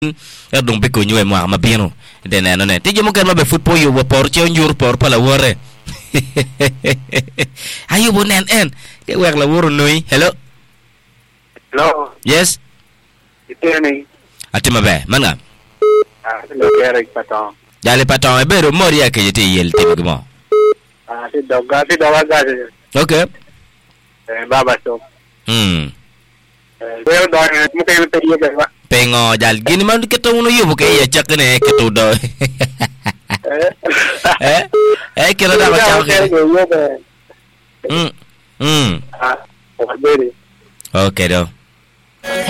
dong pe ko nyue ma bino de na no ne ti mo ken ma be football yo por che nyur por pa la wore ayo bonen en ke wek la woro noi hello yes iteni atima be manga lo kere patong jale patong e bero mori ya ke ti yel ti mo ti doga ga okay baba so Pero doon mo kayo tayo ba? Pengo jal gini man keto uno yo ke ya chak ne keto do. Kira da macam ke. Okay do.